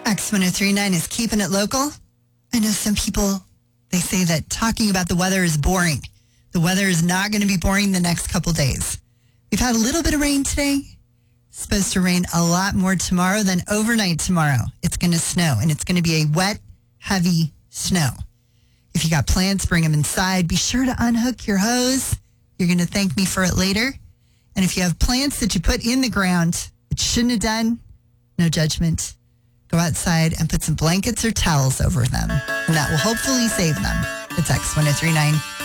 X1039 is keeping it local. I know some people, they say that talking about the weather is boring. The weather is not going to be boring the next couple days. We've had a little bit of rain today. It's supposed to rain a lot more tomorrow. Then overnight tomorrow, it's going to snow, and it's going to be a wet, heavy snow. If you got plants, bring them inside. Be sure to unhook your hose. You're going to thank me for it later. And if you have plants that you put in the ground that you shouldn't have done, no judgment. Go outside and put some blankets or towels over them, and that will hopefully save them. It's X1039.